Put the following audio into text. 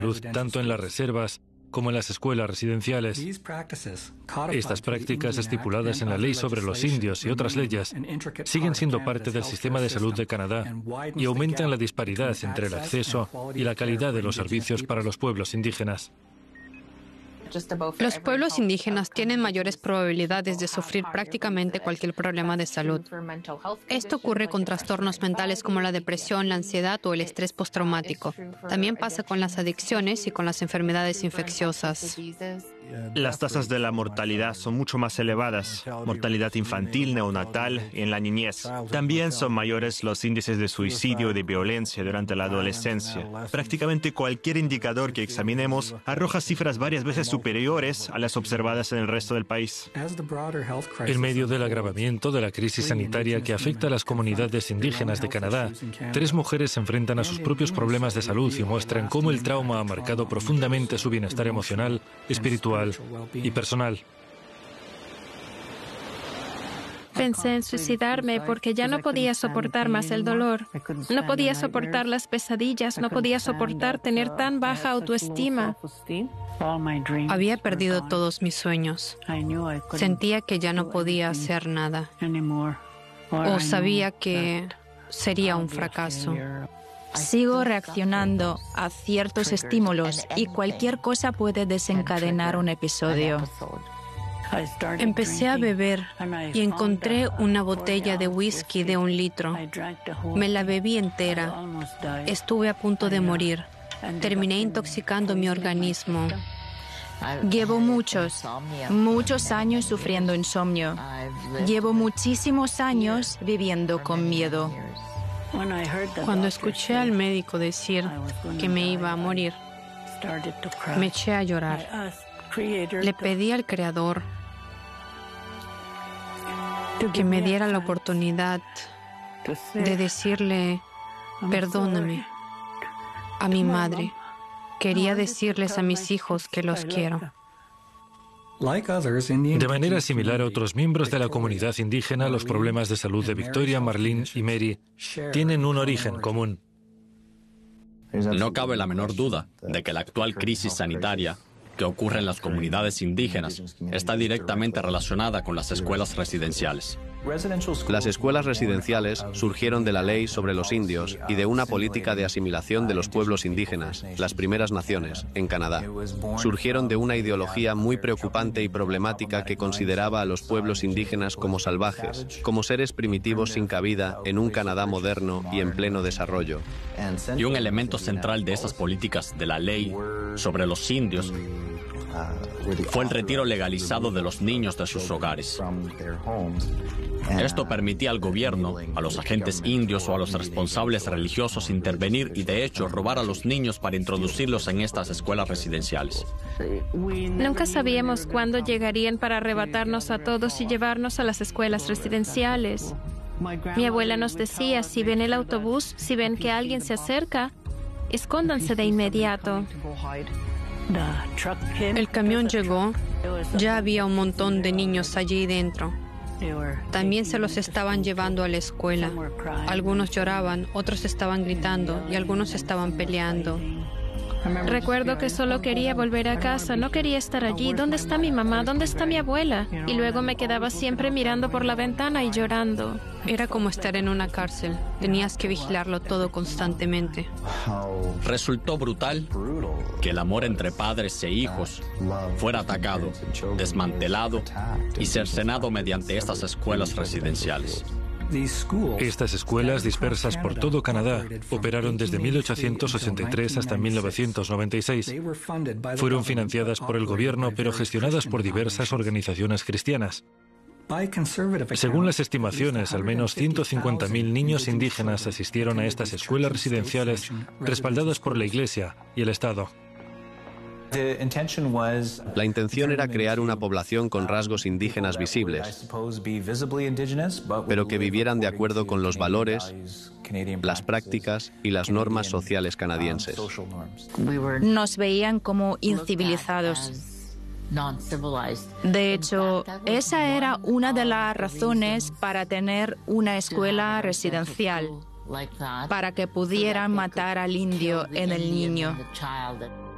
salud tanto en las reservas como en las escuelas residenciales. Estas prácticas estipuladas en la ley sobre los indios y otras leyes siguen siendo parte del sistema de salud de Canadá y aumentan la disparidad entre el acceso y la calidad de los servicios para los pueblos indígenas. Los pueblos indígenas tienen mayores probabilidades de sufrir prácticamente cualquier problema de salud. Esto ocurre con trastornos mentales como la depresión, la ansiedad o el estrés postraumático. También pasa con las adicciones y con las enfermedades infecciosas. Las tasas de la mortalidad son mucho más elevadas, mortalidad infantil, neonatal y en la niñez. También son mayores los índices de suicidio y de violencia durante la adolescencia. Prácticamente cualquier indicador que examinemos arroja cifras varias veces superiores a las observadas en el resto del país. En medio del agravamiento de la crisis sanitaria que afecta a las comunidades indígenas de Canadá, 3 mujeres se enfrentan a sus propios problemas de salud y muestran cómo el trauma ha marcado profundamente su bienestar emocional, espiritual y personal. Pensé en suicidarme porque ya no podía soportar más el dolor. No podía soportar las pesadillas, no podía soportar tener tan baja autoestima. Había perdido todos mis sueños. Sentía que ya no podía hacer nada. O sabía que sería un fracaso. Sigo reaccionando a ciertos estímulos y cualquier cosa puede desencadenar un episodio. Empecé a beber y encontré una botella de whisky de 1 litro. Me la bebí entera. Estuve a punto de morir. Terminé intoxicando mi organismo. Llevo muchos años sufriendo insomnio. Llevo muchísimos años viviendo con miedo. Cuando escuché al médico decir que me iba a morir, me eché a llorar. Le pedí al Creador que me diera la oportunidad de decirle, perdóname, a mi madre. Quería decirles a mis hijos que los quiero. De manera similar a otros miembros de la comunidad indígena, los problemas de salud de Victoria, Marlene y Mary tienen un origen común. No cabe la menor duda de que la actual crisis sanitaria que ocurre en las comunidades indígenas está directamente relacionada con las escuelas residenciales. Las escuelas residenciales surgieron de la ley sobre los indios y de una política de asimilación de los pueblos indígenas, las primeras naciones, en Canadá. Surgieron de una ideología muy preocupante y problemática que consideraba a los pueblos indígenas como salvajes, como seres primitivos sin cabida en un Canadá moderno y en pleno desarrollo. Y un elemento central de esas políticas de la ley sobre los indios fue el retiro legalizado de los niños de sus hogares. Esto permitía al gobierno, a los agentes indios o a los responsables religiosos intervenir y, de hecho, robar a los niños para introducirlos en estas escuelas residenciales. Nunca sabíamos cuándo llegarían para arrebatarnos a todos y llevarnos a las escuelas residenciales. Mi abuela nos decía, si ven el autobús, si ven que alguien se acerca, escóndanse de inmediato. El camión llegó, ya había un montón de niños allí dentro. También se los estaban llevando a la escuela. Algunos lloraban, otros estaban gritando y algunos estaban peleando. Recuerdo que solo quería volver a casa, no quería estar allí. ¿Dónde está mi mamá? ¿Dónde está mi abuela? Y luego me quedaba siempre mirando por la ventana y llorando. Era como estar en una cárcel. Tenías que vigilarlo todo constantemente. Resultó brutal que el amor entre padres e hijos fuera atacado, desmantelado y cercenado mediante estas escuelas residenciales. Estas escuelas, dispersas por todo Canadá, operaron desde 1883 hasta 1996. Fueron financiadas por el gobierno, pero gestionadas por diversas organizaciones cristianas. Según las estimaciones, al menos 150.000 niños indígenas asistieron a estas escuelas residenciales respaldadas por la Iglesia y el Estado. La intención era crear una población con rasgos indígenas visibles, pero que vivieran de acuerdo con los valores, las prácticas y las normas sociales canadienses. Nos veían como incivilizados. De hecho, esa era una de las razones para tener una escuela residencial, para que pudieran matar al indio en el niño.